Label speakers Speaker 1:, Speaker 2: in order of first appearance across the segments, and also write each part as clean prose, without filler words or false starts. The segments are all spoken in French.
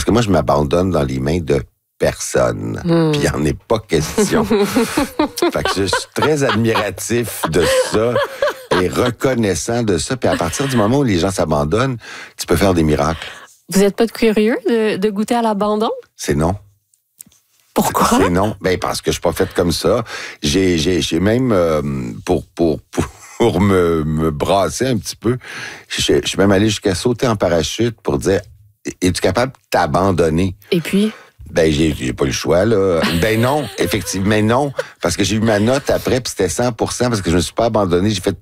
Speaker 1: que moi, je m'abandonne dans les mains de personne. Puis il n'y en est pas question. Fait que je suis très admiratif de ça et reconnaissant de ça. Puis à partir du moment où les gens s'abandonnent, tu peux faire des miracles.
Speaker 2: Vous n'êtes pas curieux de goûter à l'abandon?
Speaker 1: C'est non.
Speaker 2: Pourquoi?
Speaker 1: C'est non. Ben, parce que je suis pas faite comme ça. J'ai même, pour me brasser un petit peu, je suis même allé jusqu'à sauter en parachute pour dire, es-tu capable de t'abandonner?
Speaker 2: Et puis?
Speaker 1: Ben, j'ai pas eu le choix, là. Ben non, effectivement, mais non, parce que j'ai eu ma note après, puis c'était 100%, parce que je me suis pas abandonné. J'ai fait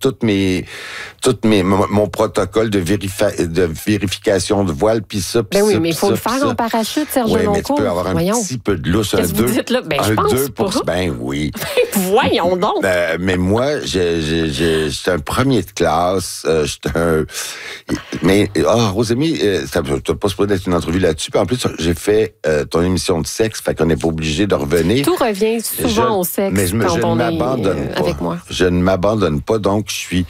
Speaker 1: mon protocole de vérification de voile, puis ça, puis
Speaker 2: ben oui,
Speaker 1: ça,
Speaker 2: mais il faut le faire en parachute, Serge
Speaker 1: Oui,
Speaker 2: Loncourt.
Speaker 1: mais tu peux avoir un petit peu de lousse, un 2.
Speaker 2: Ben, je pense
Speaker 1: 2
Speaker 2: pas.
Speaker 1: Ben oui.
Speaker 2: Voyons donc.
Speaker 1: Mais moi, j'étais un premier de classe, mais, Rosémie, t'as pas supposé d'être une entrevue là-dessus, puis en plus, j'ai fait ton émission de sexe, fait qu'on n'est pas obligé de revenir.
Speaker 2: Tout revient souvent au sexe
Speaker 1: mais je ne m'abandonne pas.
Speaker 2: Avec moi.
Speaker 1: Je ne m'abandonne pas, donc je suis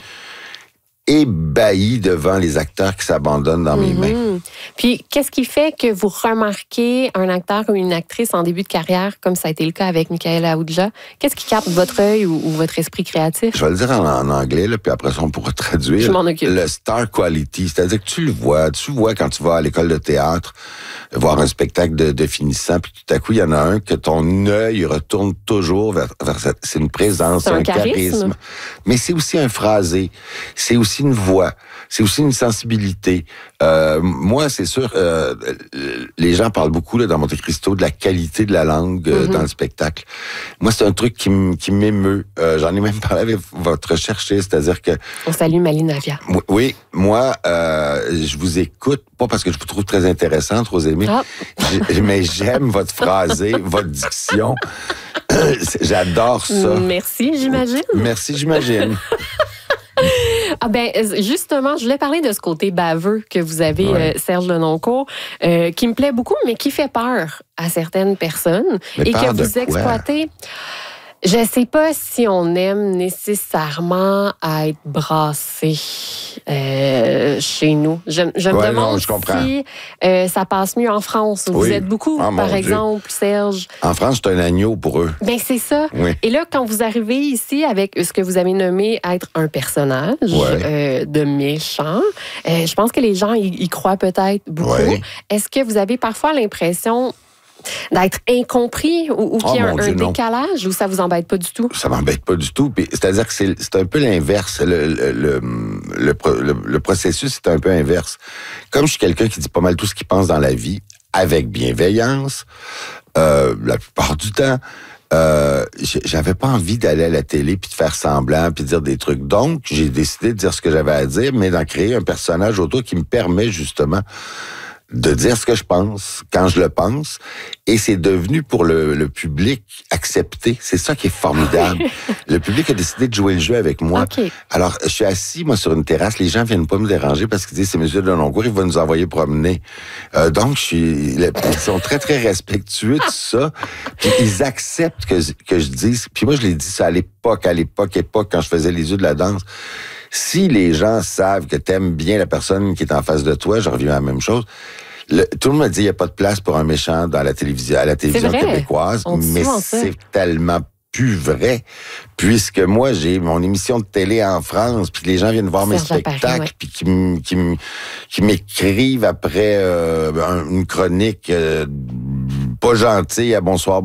Speaker 1: ébahi devant les acteurs qui s'abandonnent dans mes mains.
Speaker 2: Puis, qu'est-ce qui fait que vous remarquez un acteur ou une actrice en début de carrière, comme ça a été le cas avec Michaela Aoudja? Qu'est-ce qui capte votre œil ou votre esprit créatif?
Speaker 1: Je vais le dire en anglais, là, puis après ça, on pourra traduire.
Speaker 2: Je m'en occupe.
Speaker 1: Le star quality, c'est-à-dire que tu le vois quand tu vas à l'école de théâtre, voir un spectacle de finissant, puis tout à coup, il y en a un que ton œil retourne toujours vers c'est une présence,
Speaker 2: c'est
Speaker 1: un charisme. Mais c'est aussi un phrasé, c'est aussi une voix, c'est aussi une sensibilité. Moi, c'est sûr, les gens parlent beaucoup là, dans Monte Cristo de la qualité de la langue dans le spectacle. Moi, c'est un truc qui m'émeut. J'en ai même parlé avec votre chercheuse, c'est-à-dire que...
Speaker 2: On salue Malinavia.
Speaker 1: Oui, moi, je vous écoute, pas parce que je vous trouve très intéressante, Rosémie, mais j'aime votre phrasé, votre diction. J'adore ça.
Speaker 2: Merci, j'imagine.
Speaker 1: Merci, j'imagine.
Speaker 2: Ah ben justement, je voulais parler de ce côté baveux que vous avez, Serge Lenoncourt, qui me plaît beaucoup, mais qui fait peur à certaines personnes et que vous exploitez. Je sais pas si on aime nécessairement à être brassé chez nous. Je me demande si ça passe mieux en France. Vous êtes beaucoup, par exemple, Serge.
Speaker 1: En France, c'est un agneau pour eux.
Speaker 2: Ben c'est ça. Oui. Et là, quand vous arrivez ici avec ce que vous avez nommé être un personnage de méchant, je pense que les gens y croient peut-être beaucoup. Ouais. Est-ce que vous avez parfois l'impression d'être incompris ou qu'il y a un décalage ou ça vous embête pas du tout?
Speaker 1: Ça m'embête pas du tout. C'est-à-dire que c'est un peu l'inverse. Le processus est un peu inverse. Comme je suis quelqu'un qui dit pas mal tout ce qu'il pense dans la vie, avec bienveillance, la plupart du temps, j'avais pas envie d'aller à la télé puis de faire semblant puis de dire des trucs. Donc, j'ai décidé de dire ce que j'avais à dire, mais d'en créer un personnage autour qui me permet justement de dire ce que je pense, quand je le pense, et c'est devenu pour le public accepté. C'est ça qui est formidable. Le public a décidé de jouer le jeu avec moi. Okay. Alors, je suis assis, moi, sur une terrasse, les gens viennent pas me déranger parce qu'ils disent, c'est M. Lenoncourt, il va nous envoyer promener. Donc, ils sont très, très respectueux de ça, puis ils acceptent que je dise, puis moi, je l'ai dit ça à l'époque, quand je faisais les yeux de la danse. Si les gens savent que t'aimes bien la personne qui est en face de toi, je reviens à la même chose. Tout le monde me dit qu'il n'y a pas de place pour un méchant à la télévision québécoise, mais c'est tellement plus vrai, puisque moi, j'ai mon émission de télé en France, puis les gens viennent voir mes spectacles, puis qui m'écrivent après une chronique pas gentille à bonsoir.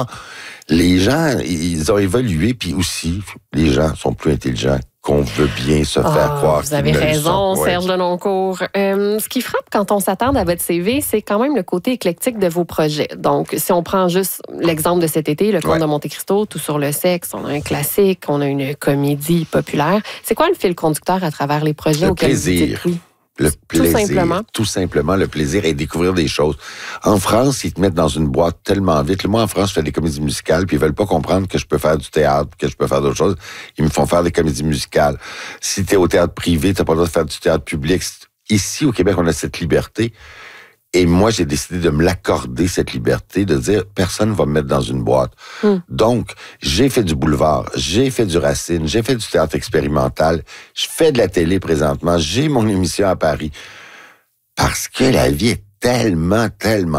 Speaker 1: Les gens, ils ont évolué, puis aussi, les gens sont plus intelligents qu'on veut bien se faire croire.
Speaker 2: Vous avez raison, Serge Lenoncourt. Ce qui frappe quand on s'attarde à votre CV, c'est quand même le côté éclectique de vos projets. Donc, si on prend juste l'exemple de cet été, Le Comte de Monte Cristo, Tout sur le sexe, on a un classique, on a une comédie populaire. C'est quoi le fil conducteur à travers les projets auxquels vous dites oui?
Speaker 1: Le plaisir, tout simplement le plaisir et découvrir des choses. En France, ils te mettent dans une boîte tellement vite. Moi, en France, je fais des comédies musicales, puis ils veulent pas comprendre que je peux faire du théâtre, que je peux faire d'autres choses. Ils me font faire des comédies musicales. Si t'es au théâtre privé, t'as pas le droit de faire du théâtre public. Ici, au Québec, on a cette liberté. Et moi, j'ai décidé de me l'accorder, cette liberté, de dire, personne ne va me mettre dans une boîte. Donc, j'ai fait du boulevard, j'ai fait du Racine, j'ai fait du théâtre expérimental, je fais de la télé présentement, j'ai mon émission à Paris. Parce que la vie est tellement